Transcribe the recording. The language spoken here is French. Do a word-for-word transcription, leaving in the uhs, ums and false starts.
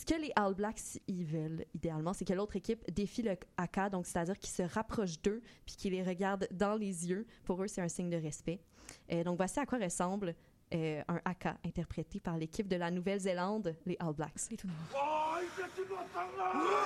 que les All Blacks ils veulent idéalement, c'est que l'autre équipe défie le haka, donc c'est-à-dire qu'ils se rapprochent d'eux puis qu'ils les regardent dans les yeux. Pour eux, c'est un signe de respect. Euh, donc voici à quoi ressemble euh, un haka interprété par l'équipe de la Nouvelle-Zélande, les All Blacks. Les tout noirs.